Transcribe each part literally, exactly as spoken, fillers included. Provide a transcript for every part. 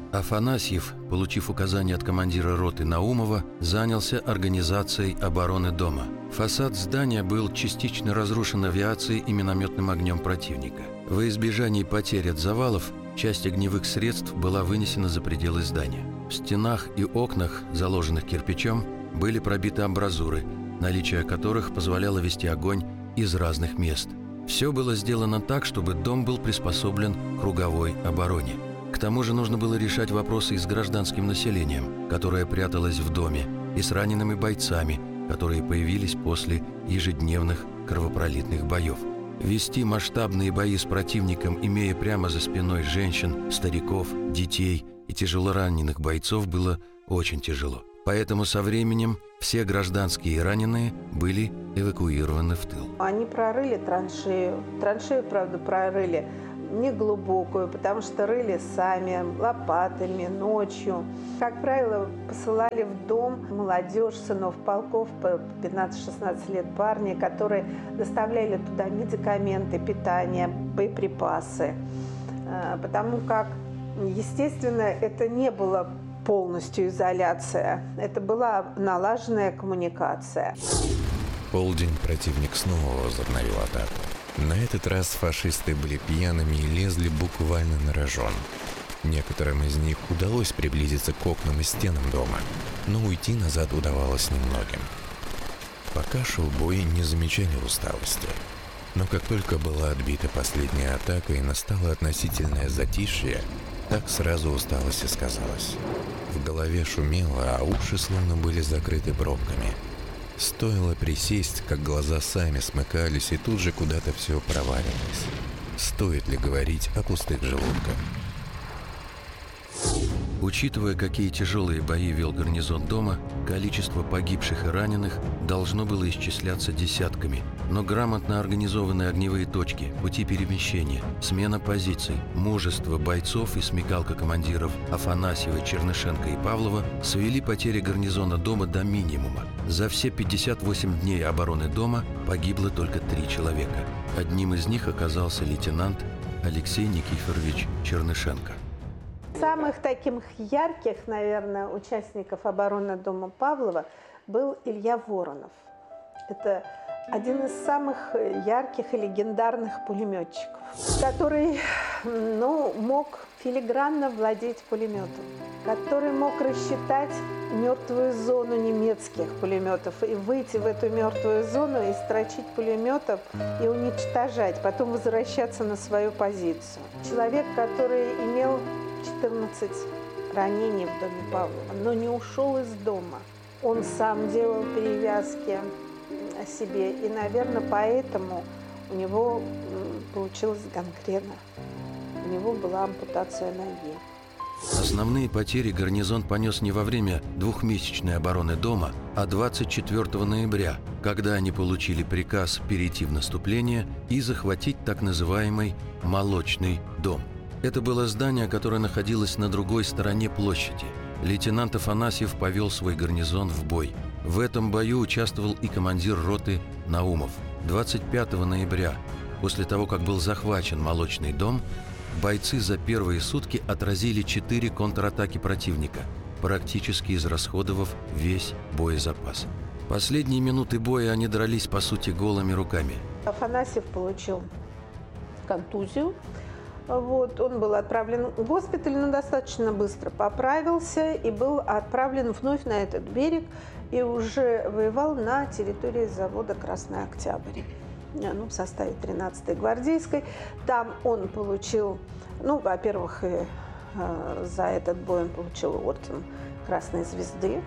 Афанасьев, получив указание от командира роты Наумова, занялся организацией обороны дома. Фасад здания был частично разрушен авиацией и минометным огнем противника. Во избежание потерь от завалов, часть огневых средств была вынесена за пределы здания. В стенах и окнах, заложенных кирпичом, были пробиты амбразуры, наличие которых позволяло вести огонь из разных мест. Все было сделано так, чтобы дом был приспособлен к круговой обороне. К тому же нужно было решать вопросы и с гражданским населением, которое пряталось в доме, и с ранеными бойцами, которые появились после ежедневных кровопролитных боев. Вести масштабные бои с противником, имея прямо за спиной женщин, стариков, детей и тяжелораненых бойцов, было очень тяжело. Поэтому со временем все гражданские и раненые были эвакуированы в тыл. Они прорыли траншею. Траншею, правда, прорыли неглубокую, потому что рыли сами, лопатами, ночью. Как правило, посылали в дом молодежь, сынов полков по пятнадцать-шестнадцать лет парни, которые доставляли туда медикаменты, питание, боеприпасы. Потому как, естественно, это не было полностью изоляция. Это была налаженная коммуникация. В полдень противник снова возобновил атаку. На этот раз фашисты были пьяными и лезли буквально на рожон. Некоторым из них удалось приблизиться к окнам и стенам дома, но уйти назад удавалось немногим. Пока шел бой, не замечали усталости. Но как только была отбита последняя атака и настало относительное затишье, так сразу усталость и сказалась. В голове шумело, а уши словно были закрыты пробками. Стоило присесть, как глаза сами смыкались, и тут же куда-то все проваливалось. Стоит ли говорить о пустых желудках? Учитывая, какие тяжелые бои вел гарнизон дома, количество погибших и раненых должно было исчисляться десятками. Но грамотно организованные огневые точки, пути перемещения, смена позиций, мужество бойцов и смекалка командиров Афанасьева, Чернышенко и Павлова свели потери гарнизона дома до минимума. За все пятьдесят восемь дней обороны дома погибло только три человека. Одним из них оказался лейтенант Алексей Никифорович Чернышенко. Самых таких ярких, наверное, участников обороны дома Павлова был Илья Воронов. Это один из самых ярких и легендарных пулеметчиков, который ну, мог филигранно владеть пулеметом, который мог рассчитать мертвую зону немецких пулеметов и выйти в эту мертвую зону и строчить пулеметом и уничтожать, потом возвращаться на свою позицию. Человек, который имел четырнадцать ранений в доме Павлова, но не ушел из дома. Он сам делал перевязки о себе, и, наверное, поэтому у него получилась гангрена. У него была ампутация ноги. Основные потери гарнизон понес не во время двухмесячной обороны дома, а двадцать четвёртого ноября, когда они получили приказ перейти в наступление и захватить так называемый «Молочный дом». Это было здание, которое находилось на другой стороне площади. Лейтенант Афанасьев повел свой гарнизон в бой. В этом бою участвовал и командир роты Наумов. двадцать пятого ноября, после того, как был захвачен Молочный дом, бойцы за первые сутки отразили четыре контратаки противника, практически израсходовав весь боезапас. Последние минуты боя они дрались, по сути, голыми руками. Афанасьев получил контузию. Вот, он был отправлен в госпиталь, но достаточно быстро поправился и был отправлен вновь на этот берег и уже воевал на территории завода «Красный Октябрь», ну, в составе тринадцатой гвардейской. Там он получил, ну, во-первых, и, э, за этот бой он получил орден Красной Звезды.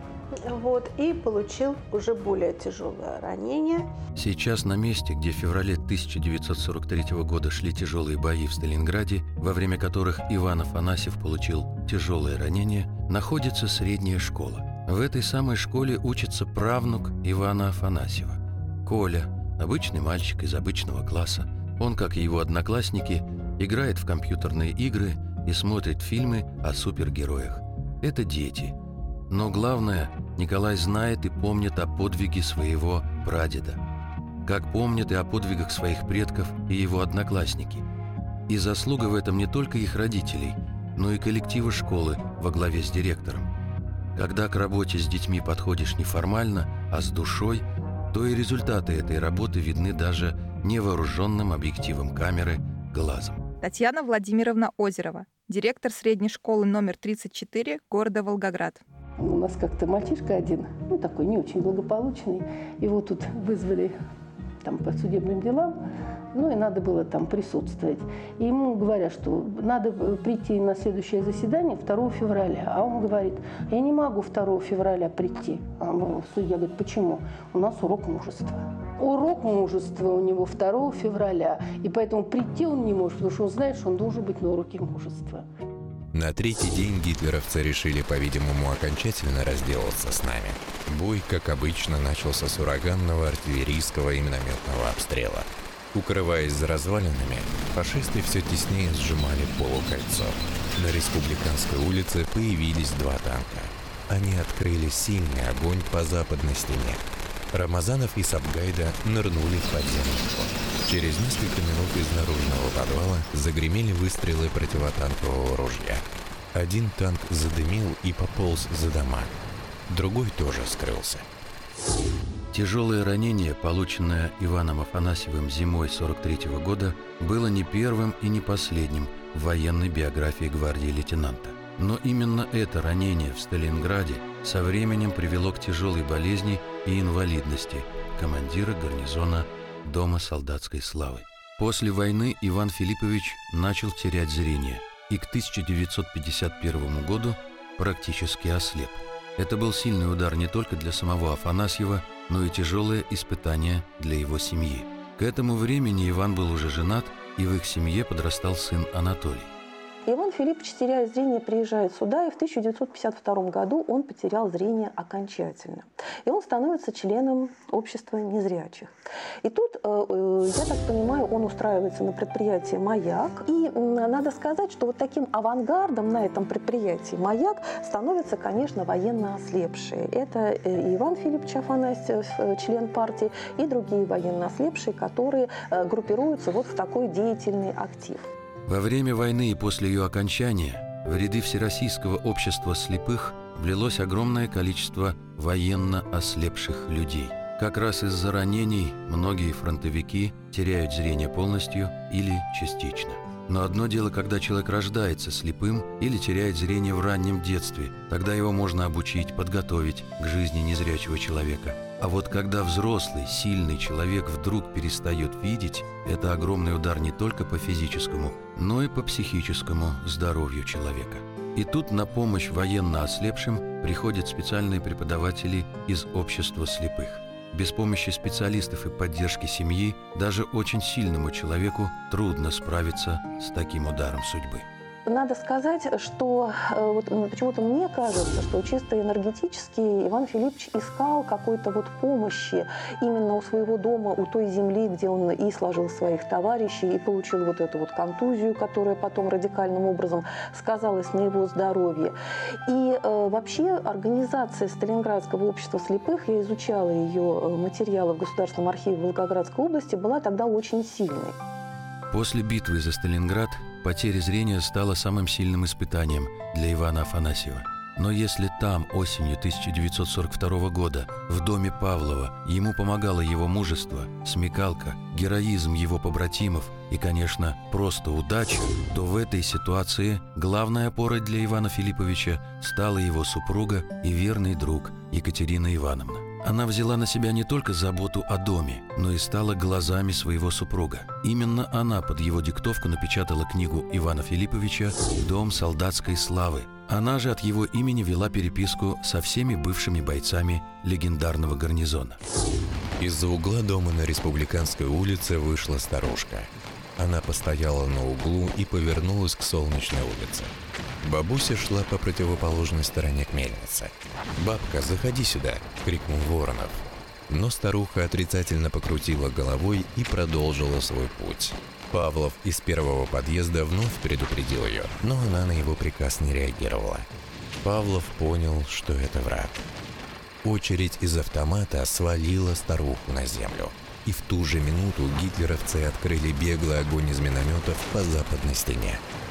Вот, и получил уже более тяжелое ранение. Сейчас на месте, где в феврале тысяча девятьсот сорок третьего года шли тяжелые бои в Сталинграде, во время которых Иван Афанасьев получил тяжелое ранение, находится средняя школа. В этой самой школе учится правнук Ивана Афанасьева. Коля, обычный мальчик из обычного класса. Он, как и его одноклассники, играет в компьютерные игры и смотрит фильмы о супергероях. Это дети. Но главное, Николай знает и помнит о подвиге своего прадеда. Как помнят и о подвигах своих предков и его одноклассники. И заслуга в этом не только их родителей, но и коллектива школы во главе с директором. Когда к работе с детьми подходишь не формально, а с душой, то и результаты этой работы видны даже невооруженным объективом камеры глазом. Татьяна Владимировна Озерова, директор средней школы номер тридцать четыре города Волгоград. У нас как-то мальчишка один, ну такой не очень благополучный, его тут вызвали там по судебным делам, ну и надо было там присутствовать. И ему говорят, что надо прийти на следующее заседание второго февраля. А он говорит, я не могу второго февраля прийти. А судья говорит, почему? У нас урок мужества. Урок мужества у него второго февраля. И поэтому прийти он не может, потому что он знает, что он должен быть на уроке мужества. На третий день гитлеровцы решили, по-видимому, окончательно разделаться с нами. Бой, как обычно, начался с ураганного артиллерийского и минометного обстрела. Укрываясь за развалинами, фашисты все теснее сжимали полукольцо. На Республиканской улице появились два танка. Они открыли сильный огонь по западной стене. Рамазанов и Сабгайда нырнули в подземный ход. Через несколько минут из наружного подвала загремели выстрелы противотанкового ружья. Один танк задымил и пополз за дома. Другой тоже скрылся. Тяжелое ранение, полученное Иваном Афанасьевым зимой сорок третьего года, было не первым и не последним в военной биографии гвардии лейтенанта. Но именно это ранение в Сталинграде со временем привело к тяжелой болезни и инвалидности командира гарнизона Дома солдатской славы. После войны Иван Филиппович начал терять зрение и к тысяча девятьсот пятьдесят первому году практически ослеп. Это был сильный удар не только для самого Афанасьева, но и тяжелое испытание для его семьи. К этому времени Иван был уже женат, и в их семье подрастал сын Анатолий. Иван Филиппович, теряя зрение, приезжает сюда, и в тысяча девятьсот пятьдесят втором году он потерял зрение окончательно. И он становится членом общества незрячих. И тут, я так понимаю, он устраивается на предприятии «Маяк». И надо сказать, что вот таким авангардом на этом предприятии «Маяк» становятся, конечно, военно ослепшие. Это и Иван Филиппович Афанасьев, член партии, и другие военно ослепшие, которые группируются вот в такой деятельный актив. Во время войны и после ее окончания в ряды Всероссийского общества слепых влилось огромное количество военно ослепших людей. Как раз из-за ранений многие фронтовики теряют зрение полностью или частично. Но одно дело, когда человек рождается слепым или теряет зрение в раннем детстве, тогда его можно обучить, подготовить к жизни незрячего человека. А вот когда взрослый, сильный человек вдруг перестает видеть, это огромный удар не только по физическому, но и по психическому здоровью человека. И тут на помощь военно ослепшим приходят специальные преподаватели из общества слепых. Без помощи специалистов и поддержки семьи даже очень сильному человеку трудно справиться с таким ударом судьбы. Надо сказать, что вот, почему-то мне кажется, что чисто энергетически Иван Филиппович искал какой-то вот помощи именно у своего дома, у той земли, где он и сложил своих товарищей, и получил вот эту вот контузию, которая потом радикальным образом сказалась на его здоровье. И э, вообще организация Сталинградского общества слепых, я изучала ее материалы в Государственном архиве Волгоградской области, была тогда очень сильной. После битвы за Сталинград потеря зрения стала самым сильным испытанием для Ивана Афанасьева. Но если там осенью тысяча девятьсот сорок второго года в доме Павлова ему помогало его мужество, смекалка, героизм его побратимов и, конечно, просто удача, то в этой ситуации главной опорой для Ивана Филипповича стала его супруга и верный друг Екатерина Ивановна. Она взяла на себя не только заботу о доме, но и стала глазами своего супруга. Именно она под его диктовку напечатала книгу Ивана Филипповича «Дом солдатской славы». Она же от его имени вела переписку со всеми бывшими бойцами легендарного гарнизона. Из-за угла дома на Республиканской улице вышла старушка. Она постояла на углу и повернулась к Солнечной улице. Бабуся шла по противоположной стороне к мельнице. «Бабка, заходи сюда!» — крикнул Воронов. Но старуха отрицательно покрутила головой и продолжила свой путь. Павлов из первого подъезда вновь предупредил ее, но она на его приказ не реагировала. Павлов понял, что это враг. Очередь из автомата свалила старуху на землю. И в ту же минуту гитлеровцы открыли беглый огонь из минометов по западной стене.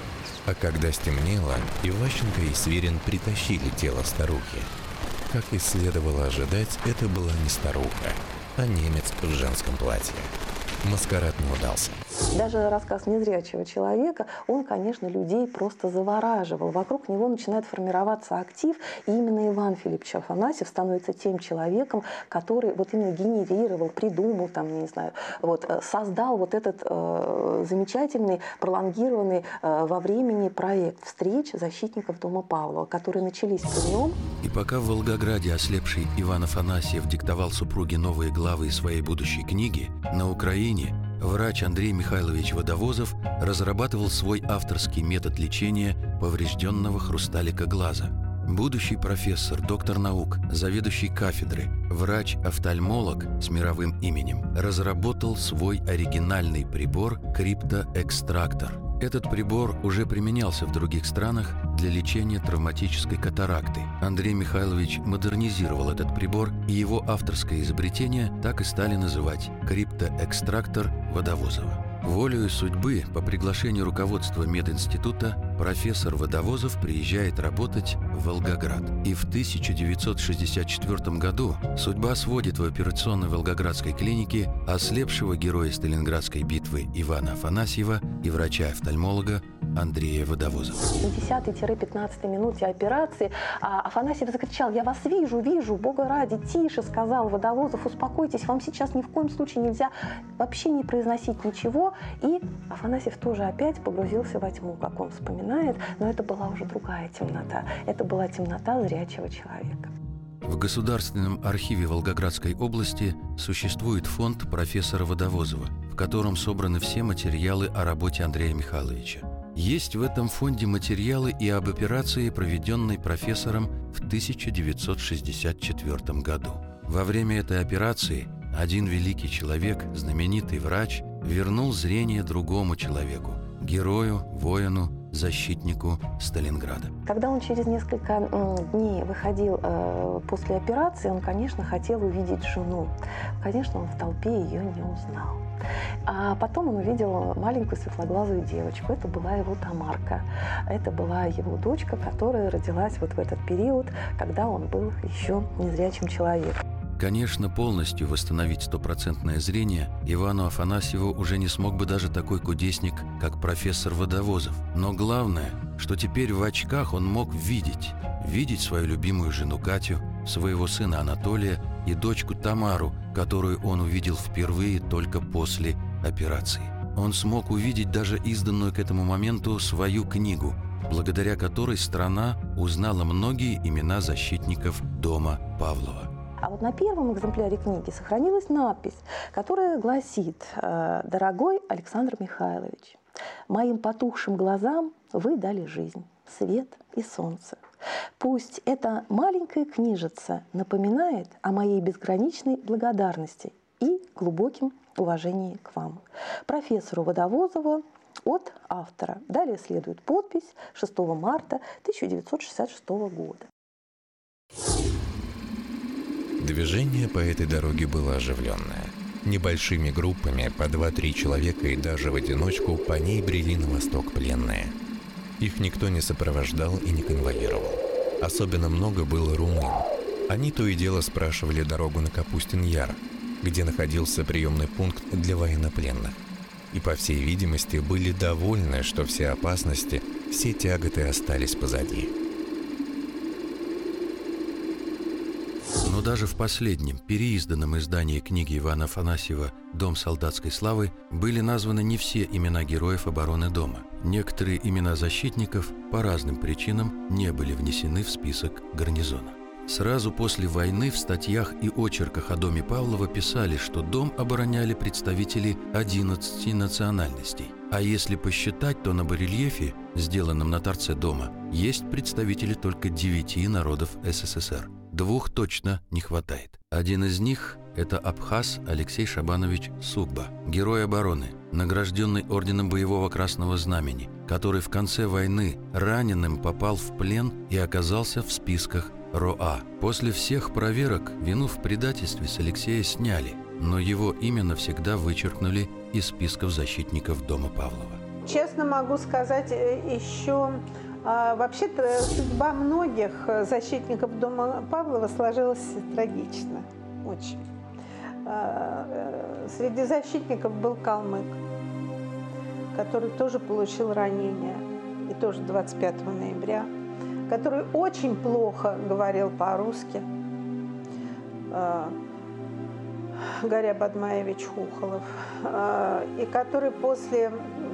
А когда стемнело, Иващенко и Свирин притащили тело старухи. Как и следовало ожидать, это была не старуха, а немец в женском платье. Маскарад не удался. Даже рассказ незрячего человека, он, конечно, людей просто завораживал. Вокруг него начинает формироваться актив, и именно Иван Филиппович Афанасьев становится тем человеком, который вот именно генерировал, придумал, там, не знаю, вот, создал вот этот э, замечательный, пролонгированный э, во времени проект встреч защитников дома Павлова, которые начались при нем. И пока в Волгограде ослепший Иван Афанасьев диктовал супруге новые главы своей будущей книги, на Украине врач Андрей Михайлович Водовозов разрабатывал свой авторский метод лечения поврежденного хрусталика глаза. Будущий профессор, доктор наук, заведующий кафедры, врач-офтальмолог с мировым именем разработал свой оригинальный прибор криптоэкстрактор. Этот прибор уже применялся в других странах для лечения травматической катаракты. Андрей Михайлович модернизировал этот прибор, и его авторское изобретение так и стали называть криптоэкстрактор Водовозова. Волею судьбы, по приглашению руководства мединститута, профессор Водовозов приезжает работать в Волгоград. И в тысяча девятьсот шестьдесят четвёртом году судьба сводит в операционной волгоградской клинике ослепшего героя Сталинградской битвы Ивана Афанасьева и врача-офтальмолога Андрея Водовозова. На десятой-пятнадцатой минуте операции Афанасьев закричал: «Я вас вижу, вижу, Бога ради, тише», сказал Водовозов, «успокойтесь, вам сейчас ни в коем случае нельзя вообще не произносить ничего». И Афанасьев тоже опять погрузился во тьму, как он вспоминает, но это была уже другая темнота. Это была темнота зрячего человека. В Государственном архиве Волгоградской области существует фонд профессора Водовозова, в котором собраны все материалы о работе Андрея Михайловича. Есть в этом фонде материалы и об операции, проведенной профессором в тысяча девятьсот шестьдесят четвёртом году. Во время этой операции один великий человек, знаменитый врач, вернул зрение другому человеку, герою, воину, защитнику Сталинграда. Когда он через несколько дней выходил э, после операции, он, конечно, хотел увидеть жену. Конечно, он в толпе ее не узнал. А потом он увидел маленькую светлоглазую девочку. Это была его Тамарка. Это была его дочка, которая родилась вот в этот период, когда он был еще незрячим человеком. Конечно, полностью восстановить стопроцентное зрение Ивану Афанасьеву уже не смог бы даже такой кудесник, как профессор Водовозов. Но главное, что теперь в очках он мог видеть. Видеть свою любимую жену Катю, своего сына Анатолия и дочку Тамару, которую он увидел впервые только после операции. Он смог увидеть даже изданную к этому моменту свою книгу, благодаря которой страна узнала многие имена защитников дома Павлова. А вот на первом экземпляре книги сохранилась надпись, которая гласит: «Дорогой Александр Михайлович, моим потухшим глазам вы дали жизнь, свет и солнце. Пусть эта маленькая книжица напоминает о моей безграничной благодарности и глубоким уважении к вам. Профессору Водовозову от автора». Далее следует подпись шестого марта тысяча девятьсот шестьдесят шестого года. Движение по этой дороге было оживленное. Небольшими группами по два-три человека и даже в одиночку по ней брели на восток пленные. Их никто не сопровождал и не конвоировал. Особенно много было румын. Они то и дело спрашивали дорогу на Капустин-Яр, где находился приемный пункт для военнопленных. И, по всей видимости, были довольны, что все опасности, все тяготы остались позади. Но даже в последнем, переизданном издании книги Ивана Афанасьева «Дом солдатской славы» были названы не все имена героев обороны дома. Некоторые имена защитников по разным причинам не были внесены в список гарнизона. Сразу после войны в статьях и очерках о доме Павлова писали, что дом обороняли представители одиннадцати национальностей. А если посчитать, то на барельефе, сделанном на торце дома, есть представители только девяти народов СССР. Двух точно не хватает. Один из них – это абхаз Алексей Шабанович Сугба, герой обороны, награжденный орденом Боевого Красного Знамени, который в конце войны раненым попал в плен и оказался в списках РОА. После всех проверок вину в предательстве с Алексея сняли, но его имя навсегда вычеркнули из списков защитников дома Павлова. честно могу сказать, еще а, вообще-то судьба многих защитников дома Павлова сложилась трагично, очень. А, среди защитников был калмык, который тоже получил ранение, и тоже двадцать пятого ноября, который очень плохо говорил по-русски. А, Гаря Бадмаевич Хухолов, а, и который после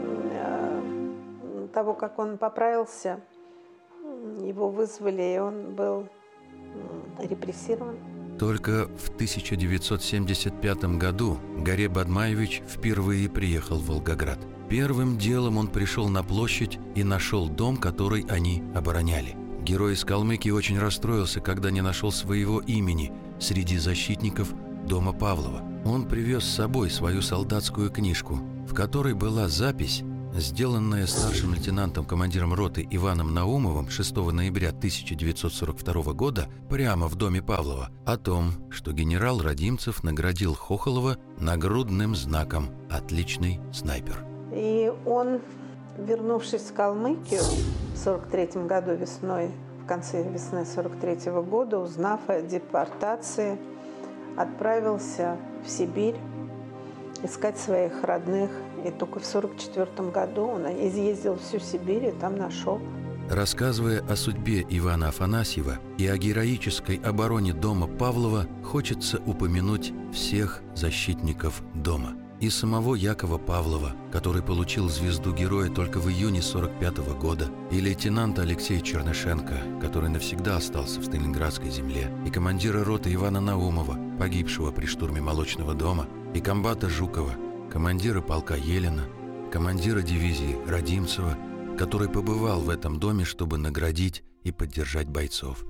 того, как он поправился, его вызвали, и он был репрессирован. Только в тысяча девятьсот семьдесят пятом году Гаре Бадмаевич впервые приехал в Волгоград. Первым делом он пришел на площадь и нашел дом, который они обороняли. Герой из Калмыкии очень расстроился, когда не нашел своего имени среди защитников дома Павлова. Он привез с собой свою солдатскую книжку, в которой была запись, сделанная старшим лейтенантом-командиром роты Иваном Наумовым шестого ноября тысяча девятьсот сорок второго года прямо в доме Павлова, о том, что генерал Радимцев наградил Хохолова нагрудным знаком «Отличный снайпер». И он, вернувшись в Калмыкию в сорок третьем году весной, в конце весны сорок третьего года, узнав о депортации, отправился в Сибирь искать своих родных. И только в сорок четвёртом году он изъездил всю Сибирь и там нашел. Рассказывая о судьбе Ивана Афанасьева и о героической обороне дома Павлова, хочется упомянуть всех защитников дома. И самого Якова Павлова, который получил звезду героя только в июне сорок пятого года, и лейтенанта Алексея Чернышенко, который навсегда остался в Сталинградской земле, и командира роты Ивана Наумова, погибшего при штурме Молочного дома, и комбата Жукова, командира полка Елена, командира дивизии Радимцева, который побывал в этом доме, чтобы наградить и поддержать бойцов.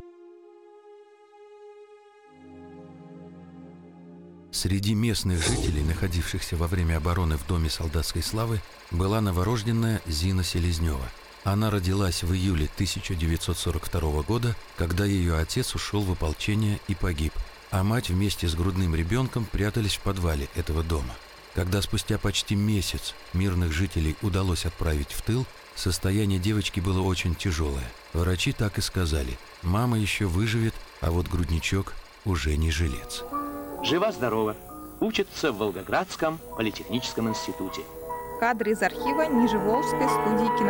Среди местных жителей, находившихся во время обороны в Доме солдатской славы, была новорожденная Зина Селезнева. Она родилась в июле тысяча девятьсот сорок второго года, когда ее отец ушел в ополчение и погиб, а мать вместе с грудным ребенком прятались в подвале этого дома. Когда спустя почти месяц мирных жителей удалось отправить в тыл, состояние девочки было очень тяжелое. Врачи так и сказали: мама еще выживет, а вот грудничок уже не жилец. Жива-здорова. Учится в Волгоградском политехническом институте. Кадры из архива Нижеволжской студии кино.